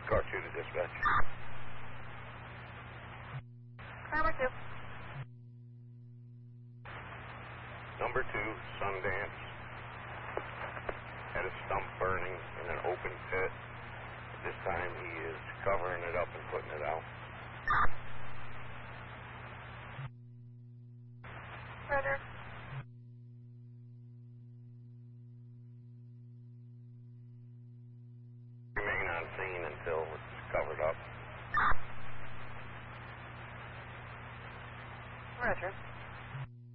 Car 2 to dispatch. Number 2. Number 2, Sundance. Had a stump burning in an open pit. This time he is covering it up and putting it out. Roger. Remain on scene until it's covered up. Roger.